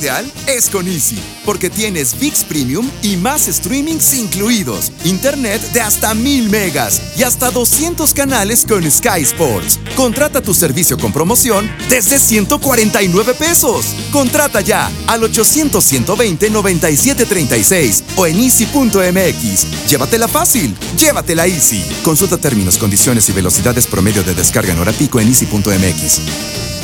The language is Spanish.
ideal es con Easy, porque tienes ViX Premium y más streamings incluidos, internet de hasta 1000 megas y hasta 200 canales con Sky Sports. Contrata tu servicio con promoción desde 149 pesos. Contrata ya al 800-120-9736 o en easy.mx. Llévatela fácil, llévatela Easy. Consulta términos, condiciones y velocidades promedio de descarga en hora pico en easy.mx.